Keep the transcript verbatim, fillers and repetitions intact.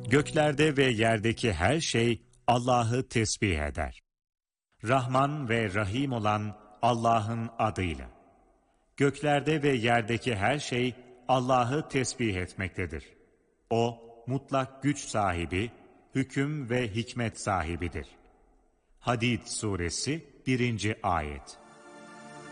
Göklerde ve yerdeki her şey Allah'ı tesbih eder. Rahman ve Rahim olan Allah'ın adıyla. Göklerde ve yerdeki her şey Allah'ı tesbih etmektedir. O, mutlak güç sahibi, hüküm ve hikmet sahibidir. Hadid suresi birinci ayet.